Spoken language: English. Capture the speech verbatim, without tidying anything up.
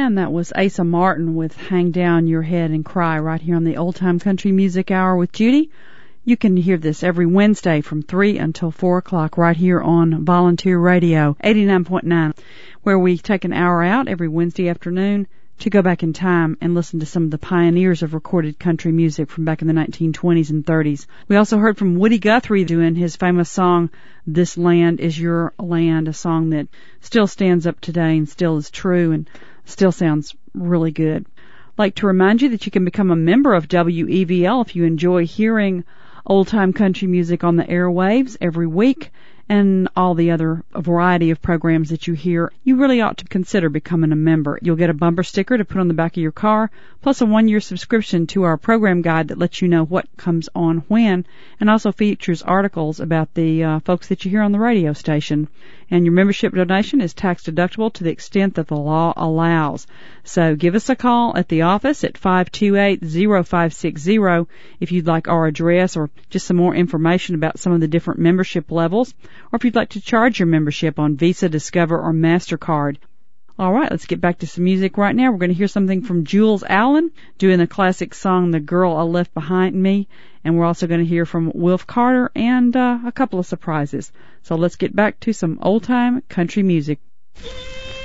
And that was Asa Martin with Hang Down Your Head and Cry right here on the Old Time Country Music Hour with Judy. You can hear this every Wednesday from three until four o'clock right here on Volunteer Radio eighty-nine point nine, where we take an hour out every Wednesday afternoon to go back in time and listen to some of the pioneers of recorded country music from back in the nineteen twenties and thirties. We also heard from Woody Guthrie doing his famous song, This Land Is Your Land, a song that still stands up today and still is true and still sounds really good. I'd like to remind you that you can become a member of W E V L if you enjoy hearing old-time country music on the airwaves every week and all the other variety of programs that you hear. You really ought to consider becoming a member. You'll get a bumper sticker to put on the back of your car, plus a one-year subscription to our program guide that lets you know what comes on when, and also features articles about the uh, folks that you hear on the radio station. And your membership donation is tax deductible to the extent that the law allows. So give us a call at the office at five two eight, zero five six zero if you'd like our address or just some more information about some of the different membership levels, or if you'd like to charge your membership on Visa, Discover, or MasterCard. All right, let's get back to some music right now. We're going to hear something from Jules Allen doing the classic song, The Girl I Left Behind Me. And we're also going to hear from Wilf Carter and uh, a couple of surprises. So let's get back to some old-time country music.